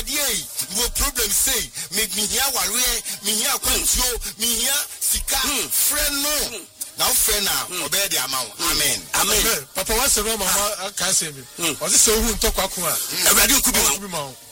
awurade wo problem say me hia ware me hia kwantuo me hia sika friend no now friend now obey the amount amen papa what's the mama can say me was it so who talk akwa awurade nkubi ma